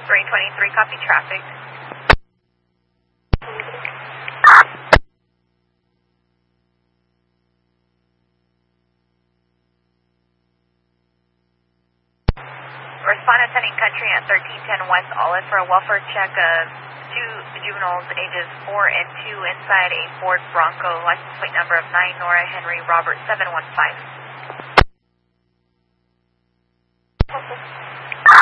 323, copy traffic. Respond attending country at 1310 West Olive for a welfare check of two juveniles ages 4 and 2 inside a Ford Bronco, license plate number of 9 Nora Henry Robert 715.